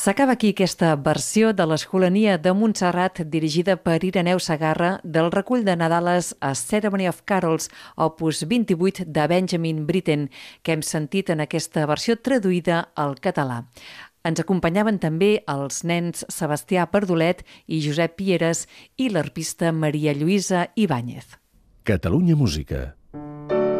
S'acaba aquí aquesta versió de l'Escolania de Montserrat dirigida per Ireneu Segarra del recull de Nadales A Ceremony of Carols, opus 28 de Benjamin Britten, que hem sentit en aquesta versió traduïda al català. Ens acompanyaven també els nens Sebastià Perdolet i Josep Pieres i l'arpista Maria Lluïsa Ibáñez. Catalunya Música.